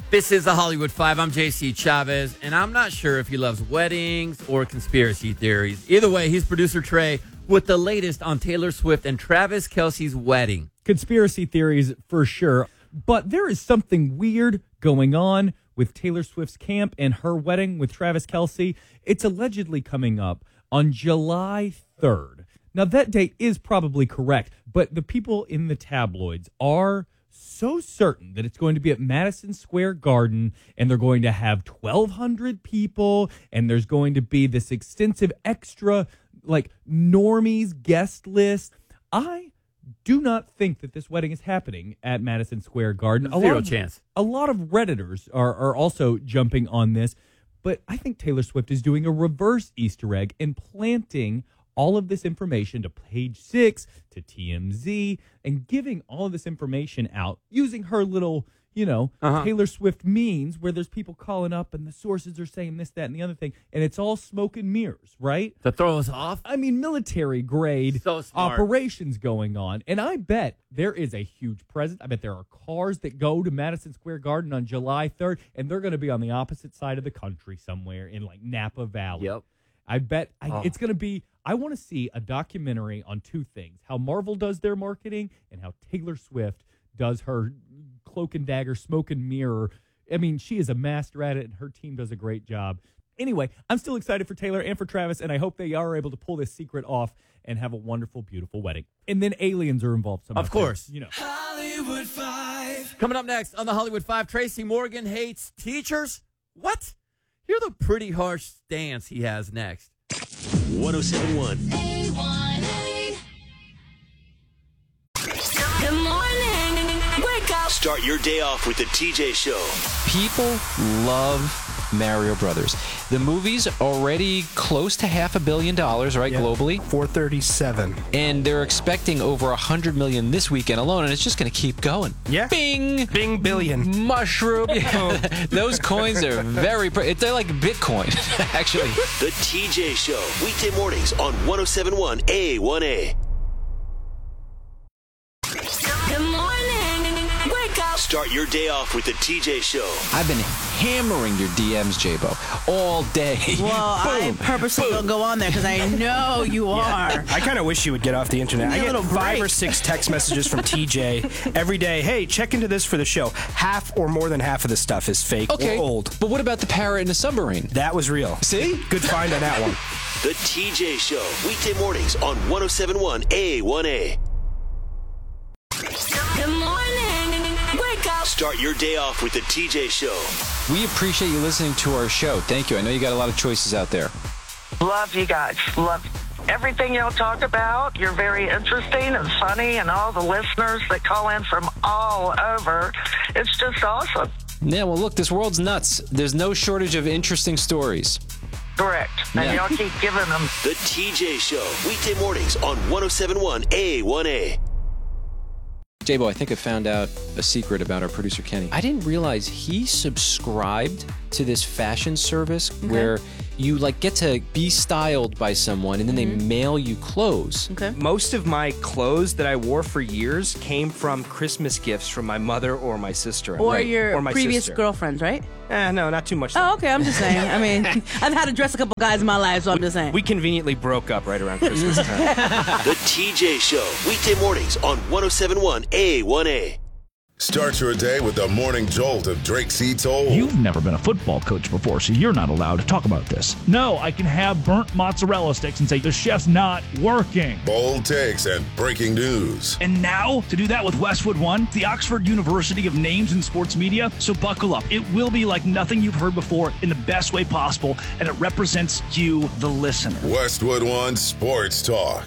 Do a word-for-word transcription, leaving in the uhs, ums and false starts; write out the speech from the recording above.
This is the Hollywood Five. I'm J C Chavez, and I'm not sure if he loves weddings or conspiracy theories. Either way, he's producer Trey with the latest on Taylor Swift and Travis Kelce's wedding. Conspiracy theories for sure, but there is something weird going on with Taylor Swift's camp and her wedding with Travis Kelce. It's allegedly coming up on July third. Now, that date is probably correct, but the people in the tabloids are so certain that it's going to be at Madison Square Garden, and they're going to have twelve hundred people, and there's going to be this extensive extra, like, normies guest list. I do not think that this wedding is happening at Madison Square Garden. A Zero lot of, chance. A lot of Redditors are, are also jumping on this, but I think Taylor Swift is doing a reverse Easter egg and planting all of this information to Page Six, to T M Z, and giving all of this information out using her little, you know, uh-huh. Taylor Swift means where there's people calling up and the sources are saying this, that, and the other thing, and it's all smoke and mirrors, right? To throw us off? I mean, military grade so operations going on, and I bet there is a huge present. I bet there are cars that go to Madison Square Garden on July third, and they're going to be on the opposite side of the country somewhere in, like, Napa Valley. Yep. I bet I, oh. it's going to be, I want to see a documentary on two things, how Marvel does their marketing and how Taylor Swift does her cloak and dagger, smoke and mirror. I mean, she is a master at it, and her team does a great job. Anyway, I'm still excited for Taylor and for Travis, and I hope they are able to pull this secret off and have a wonderful, beautiful wedding. And then aliens are involved somehow. Of course. Too, you know. Hollywood Five. Coming up next on the Hollywood Five, Tracy Morgan hates teachers. What? Hear the pretty harsh stance he has next. one oh seven point one. A one A. Good morning. Wake up. Start your day off with the T J Show. People love Mario Brothers. The movie's already close to half a billion dollars, right, yeah. globally? four thirty-seven. And they're expecting over one hundred million this weekend alone, and it's just going to keep going. Yeah. Bing! Bing billion. Mushroom. Yeah. Those coins are very... Pre- they're like Bitcoin, actually. The T J Show. Weekday mornings on one oh seven point one A one A. Good morning. Wake up. Start your day off with the T J Show. I've been hammering your D Ms, J-Bo, all day. Well, I purposely don't go on there because I know you are. I kind of wish you would get off the internet. I Give me a get little five break. or six text messages from T J every day. Hey, check into this for the show. Half or more than half of the stuff is fake Okay, or old. but what about the parrot in the submarine? That was real. See? Good find on that one. The T J Show. Weekday mornings on one oh seven point one A one A. Good morning. Wake up. Start your day off with the T J Show. We appreciate you listening to our show. Thank you. I know you got a lot of choices out there. Love you guys. Love everything y'all talk about. You're very interesting and funny, and all the listeners that call in from all over. It's just awesome. Yeah, well, look, this world's nuts. There's no shortage of interesting stories. Correct. And Yeah. y'all keep giving them. The T J Show. Weekday mornings on one oh seven point one A one A. J-Bo, I think I found out a secret about our producer, Kenny. I didn't realize he subscribed to this fashion service where you like get to be styled by someone and then Mm-hmm. they mail you clothes. Okay. Most of my clothes that I wore for years came from Christmas gifts from my mother or my sister. Or Right. your or my previous sister. girlfriends, right? Eh, no, not too much. Oh, okay. I'm just saying. I mean, I've had to dress a couple guys in my life, so I'm just saying. We conveniently broke up right around Christmas time. The T J Show. Weekday mornings on one oh seven point one A one A. Start your day with the morning jolt of Drake C. Toll. You've never been a football coach before, so you're not allowed to talk about this. No, I can have burnt mozzarella sticks and say the chef's not working. Bold takes and breaking news. And now, to do that with Westwood One, the Oxford University of Names in Sports Media, so buckle up. It will be like nothing you've heard before in the best way possible, and it represents you, the listener. Westwood One Sports Talk.